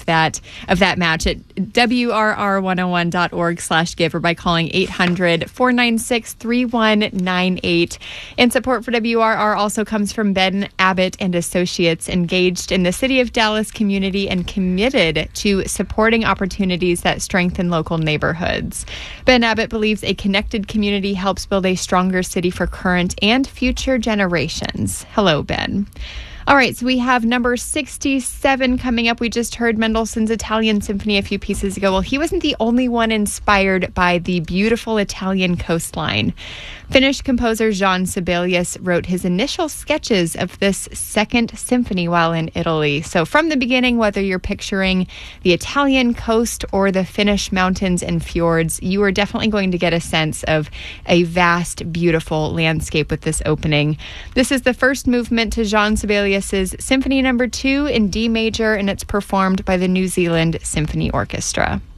of that match at WRR101.org/give or by calling 800-496-3198. And support for WRR also comes from Ben Abbott and Associates, engaged in the City of Dallas community and committed to supporting opportunities that strengthen local neighborhoods. Ben Abbott believes a connected community helps build a stronger city for current and future generations. Hello, Ben. All right, so we have number 67 coming up. We just heard Mendelssohn's Italian Symphony a few pieces ago. Well, he wasn't the only one inspired by the beautiful Italian coastline. Finnish composer Jean Sibelius wrote his initial sketches of this second symphony while in Italy. So from the beginning, whether you're picturing the Italian coast or the Finnish mountains and fjords, you are definitely going to get a sense of a vast, beautiful landscape with this opening. This is the first movement to Jean Sibelius' Symphony No. 2 in D major, and it's performed by the New Zealand Symphony Orchestra.